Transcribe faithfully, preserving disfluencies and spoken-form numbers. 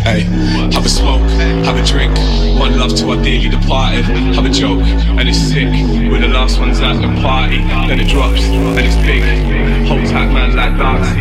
Hey, have a smoke, have a drink, one love to our dearly departed. Have a joke, and it's sick. We're the last ones at the party, then it drops, and it's big. Hold tight, man, like dogs.